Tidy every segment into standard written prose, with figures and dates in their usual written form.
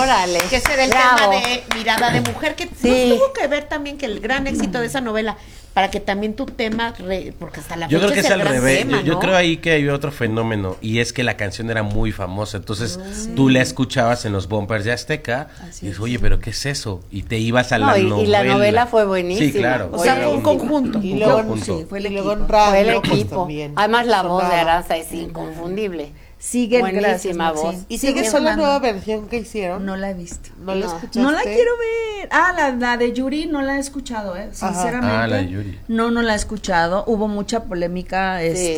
Órale. Que ese era el Bravo. tema de Mirada de Mujer, que Sí. nos tuvo que ver también que el gran éxito de esa novela, para que también tu tema, porque hasta la Yo fecha creo que es el al gran revés. tema, Yo ¿no? creo ahí que hay otro fenómeno y es que la canción era muy famosa. Entonces tú la escuchabas en los bumpers de Azteca y dices, oye, pero ¿qué es eso? Y te ibas a la novela. Y la novela fue buenísima. Sí, claro. O sea, fue un conjunto. Y Un luego, conjunto. sí, fue el equipo. Fue el Radio, pues, equipo. también Además, la voz de sonaba. Aranza es inconfundible. Sigue, Buenísima gracias, Maxine. voz. ¿Y Sigue te gustó la sonando. nueva versión que hicieron? No la he visto. ¿No la No. escuchaste? No la quiero ver. La de Yuri no la he escuchado, sinceramente. Ah, la de Yuri. No la he escuchado. Hubo mucha polémica,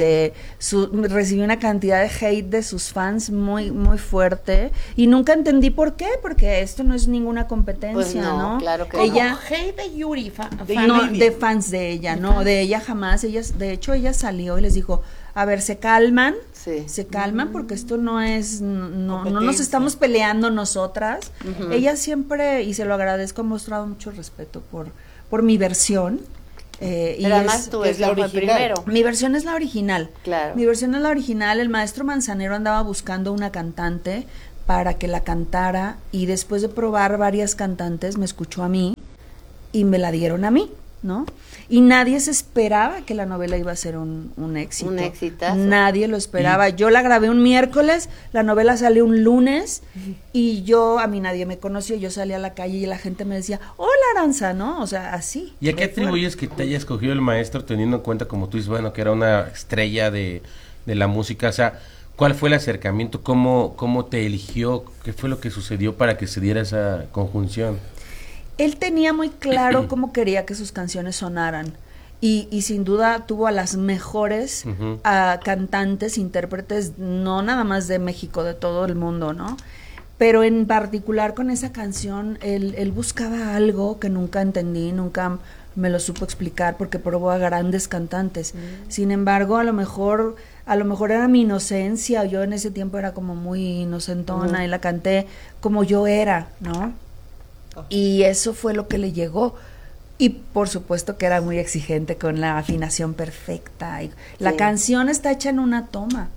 recibió una cantidad de hate de sus fans muy muy fuerte y nunca entendí por qué, porque esto no es ninguna competencia, Pues no, claro que ella Hey de Yuri, no, de fans de ella, no, de ella jamás. De hecho, ella salió y les dijo, a ver, se calman porque esto no es, no nos estamos peleando nosotras. Ella siempre, y se lo agradezco, ha mostrado mucho respeto por mi versión. Y Pero además tu es la versión fue original. primero. mi versión es la original. Claro. Mi versión es la original. El maestro Manzanero andaba buscando una cantante para que la cantara y después de probar varias cantantes me escuchó a mí y me la dieron a mí, ¿no? Y nadie se esperaba que la novela iba a ser un éxito. Un exitazo. Nadie lo esperaba. Yo la grabé un miércoles, la novela salió un lunes y a mí nadie me conoció. Yo salí a la calle y la gente me decía, hola Aranza, ¿no? O sea, así. ¿Y a qué atribuyes que te haya escogido el maestro teniendo en cuenta, como tú dices, bueno, que era una estrella de la música? O sea, ¿cuál fue el acercamiento? ¿Cómo te eligió? ¿Qué fue lo que sucedió para que se diera esa conjunción? Él tenía muy claro cómo quería que sus canciones sonaran y sin duda tuvo a las mejores cantantes, intérpretes, no nada más de México, de todo el mundo, ¿no? Pero en particular con esa canción, él buscaba algo que nunca entendí, nunca me lo supo explicar porque probó a grandes cantantes. Sin embargo, a lo mejor era mi inocencia, yo en ese tiempo era como muy inocentona y la canté como yo era, ¿no? Y eso fue lo que le llegó. Y por supuesto que era muy exigente con la afinación perfecta. Y la canción está hecha en una toma.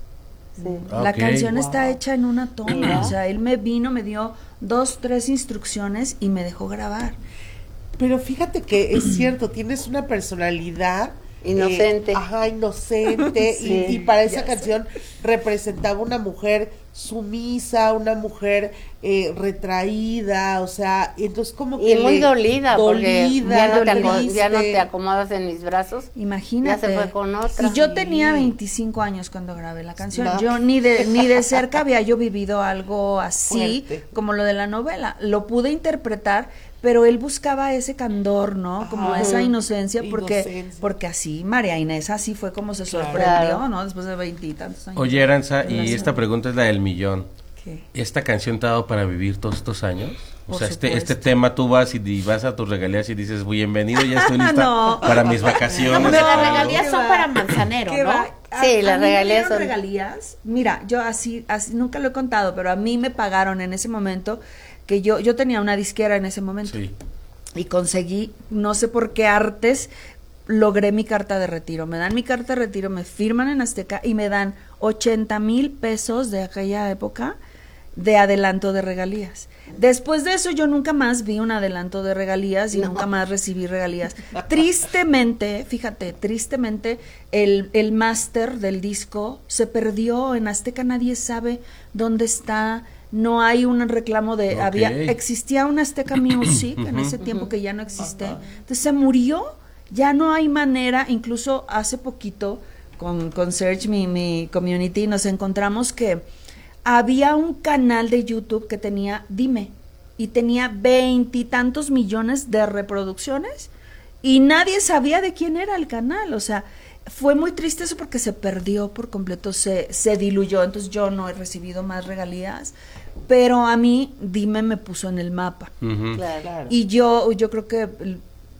La canción está hecha en una toma. O sea, él me dio 2, 3 instrucciones y me dejó grabar. Pero fíjate que es cierto, tienes una personalidad inocente. Inocente. Y para esa canción representaba una mujer sumisa, una mujer retraída, o sea, entonces como que... Y muy dolida, porque triste. ya no te acomodas en mis brazos. Imagínate. Ya se fue con otra. Y yo tenía 25 años cuando grabé la canción. No. Yo ni de cerca había yo vivido algo así, Fuerte. como lo de la novela. Lo pude interpretar, pero él buscaba ese candor, ¿no? Como esa inocencia, porque así, María Inés, así fue como se sorprendió, ¿no? Después de 20 y tantos años. Oye, Aranza, y esta pregunta es la del millón. ¿Qué? ¿Esta canción te ha dado para vivir todos estos años? O Por sea, este supuesto. tema tú vas y vas a tus regalías y dices, bienvenido, ya estoy lista No. para mis vacaciones. No, porque o las algo. regalías ¿Qué son va? para Manzanero, ¿Qué ¿no? va? Sí, las mí me regalías dieron son... regalías. Mira, yo así nunca lo he contado, pero a mí me pagaron en ese momento que yo tenía una disquera en ese momento. Sí. Y conseguí, no sé por qué artes, logré mi carta de retiro. Me dan mi carta de retiro, me firman en Azteca y me dan 80,000 pesos de aquella época de adelanto de regalías. Después de eso yo nunca más vi un adelanto de regalías y nunca más recibí regalías. Tristemente, fíjate, el máster del disco se perdió en Azteca, nadie sabe dónde está. No hay un reclamo de... Existía un Azteca Music en ese tiempo que ya no existe. Entonces se murió, ya no hay manera. Incluso hace poquito con Search mi community nos encontramos que había un canal de YouTube que tenía Dime y tenía 20 y tantos millones de reproducciones y nadie sabía de quién era el canal. O sea, fue muy triste eso porque se perdió por completo, se diluyó. Entonces yo no he recibido más regalías, pero a mí Dime me puso en el mapa. Ujú. Claro. Y yo creo que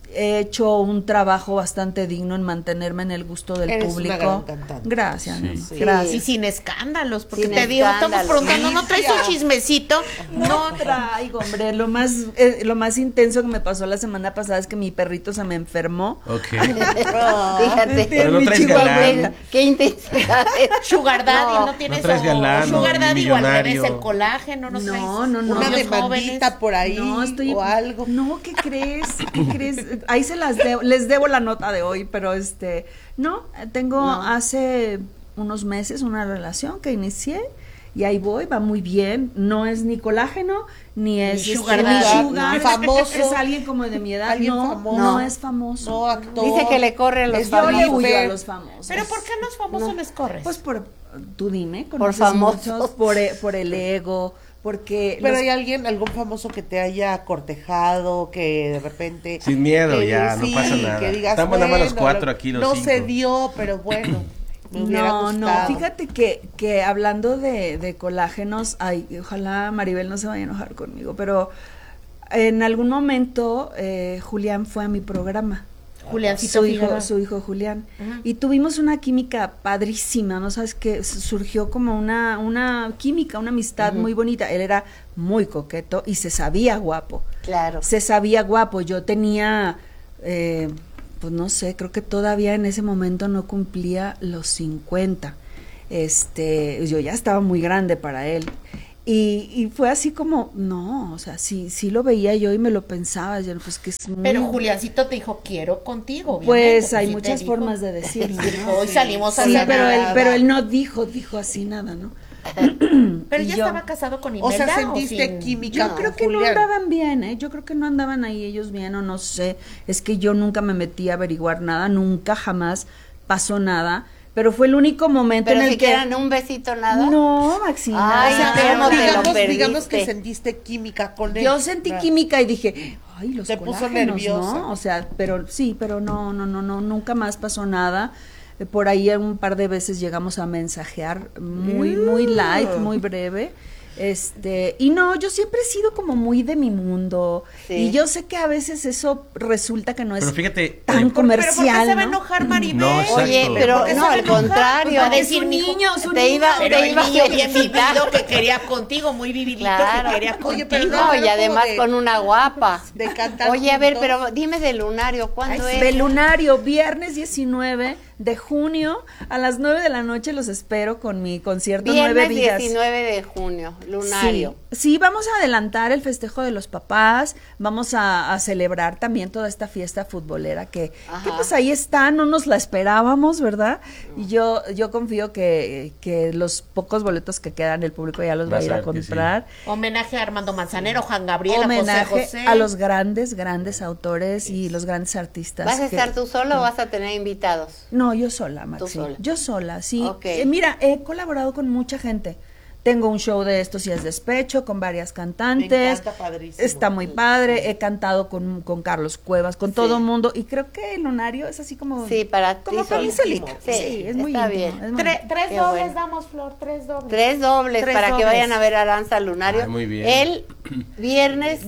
he hecho un trabajo bastante digno en mantenerme en el gusto del Eres una público. gran cantante. Gracias, Sí. mi amor, Sí. gracias. Y sin escándalos, porque Sin te digo, estamos escándalos. preguntando, ¿no traes un chismecito? No traigo, hombre, lo más intenso que me pasó la semana pasada es que mi perrito se me enfermó. Ok. Fíjate. Pero no Mi traes chihuahua. galán. Qué intensidad. Sugar Daddy, No. no tienes No traes galán, Sugar ni Daddy o al revés, millonario. el colágeno, no traes No, no, no. Una novios demandita jóvenes. por ahí No, estoy o algo. No, ¿qué crees? ¿Qué crees? Ahí les debo la nota de hoy, pero no, tengo hace unos meses una relación que inicié y ahí voy, va muy bien. No es ni colágeno, ni es sugar ni daddy. sugar. Famoso. Es alguien como de mi edad. Alguien No, famoso. no es famoso. No, actor. Dice que le corre a los Es Yo le famosos. huyo a los famosos. Pero ¿por qué a los famosos les corres? Pues tú dime, Por conoces famosos. muchos, por el ego, porque Pero los- hay algún famoso que te haya cortejado, que de repente... Sin miedo, que ya, no pasa nada. Que digas, Estamos nada más los bueno, 4 aquí, los no 5. se dio, pero bueno, me hubiera No, gustado. fíjate que hablando de colágenos, ay, ojalá Maribel no se vaya a enojar conmigo, pero en algún momento Julián fue a mi programa. Juliancito Figueroa. Su hijo Julián. Y tuvimos una química padrísima, ¿no? Sabes que surgió como una química, una amistad muy bonita. Él era muy coqueto y se sabía guapo. Claro. Se sabía guapo. Yo tenía, pues no sé, creo que todavía en ese momento no cumplía los 50. Yo ya estaba muy grande para él. Y fue así como, no, o sea, sí lo veía yo y me lo pensaba, yo, pues que es muy... Pero Juliancito te dijo, quiero contigo, obviamente, Pues hay sí te muchas dijo. formas de decirlo, ¿no? Hoy salimos a Sí, la pero nada. pero él no dijo así nada, ¿no? Pero Y ya yo- estaba casado con O Imelda. sea, sentiste sin- química Yo con creo que no Julián. andaban bien, ¿eh? Yo creo que no andaban ahí ellos bien o no sé. Es que yo nunca me metí a averiguar nada, nunca jamás pasó nada. Pero fue el único momento Pero en el siquiera que... un besito, nada. No, Maxina. Ay, o sea, ¿cómo te lo digamos que perdiste? sentiste química con él. yo sentí química y dije, ay, los Te puso colágenos, nerviosa. ¿no? O sea, pero no, nunca más pasó nada. Por ahí un par de veces llegamos a mensajear muy light, muy breve. Y no, yo siempre he sido como muy de mi mundo. Sí. Y yo sé que a veces eso resulta que no es Pero fíjate, tan Pero ¿por qué comercial, se va a ¿no? enojar Maribel? No, exacto. Oye, pero ¿Por qué se no, va a al enojar? contrario. Pues va a Es decir, un mijo, niño, es un te niño. iba, pero te el iba a niño bien felicitar. vivido que quería contigo, muy vividito Claro. que quería Oye, contigo. pero No, y como además de- con una guapa. de cantar Oye, a ver, juntos. pero dime de Lunario, ¿cuándo Ay, es? De Lunario, viernes 19 de junio a las 9 de la noche los espero con mi concierto Nueve Viernes Vidas. 19 de junio, Lunario. Sí, vamos a adelantar el festejo de los papás, vamos a celebrar también toda esta fiesta futbolera que Ajá. pues ahí está, no nos la esperábamos, ¿verdad? Y yo confío que los pocos boletos que quedan el público ya los va a Vas ir a a ver que sí. comprar. Homenaje a Armando Manzanero, Juan Gabriel, a Homenaje José José. a los grandes autores y los grandes artistas. ¿Vas a que- estar tú solo o vas a tener invitados? No, yo sola, Maxi. sola. Yo sola, sí. Ok. Mira, he colaborado con mucha gente. Tengo un show de Estos y es Despecho con varias cantantes. Me encanta, padrísimo. Está muy padre. He cantado con Carlos Cuevas, con todo el mundo. Y creo que el Lunario es así como... Sí, para ti como solo. solita. Sí, Sí, es muy está íntimo, bien. es muy Tres Qué dobles bueno. damos, Flor, 3 dobles. 3 dobles Tres para que dobles. vayan a ver a Aranza Lunario. Ay, muy bien. El viernes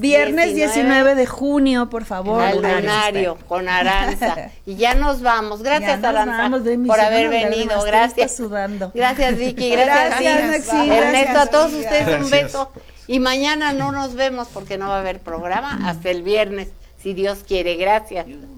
19 de junio, por favor. al Lunario. Lunario con Aranza. Y ya nos vamos. Gracias, Ya nos Aranza, vamos, ve, mi por semana haber larga, venido. más Gracias. está sudando. Gracias, Vicky. Gracias, Gracias, Vicky. Maxi, Ernesto, gracias. a todos ustedes un Gracias. beso. Y mañana no nos vemos porque no va a haber programa hasta el viernes, si Dios quiere. Gracias.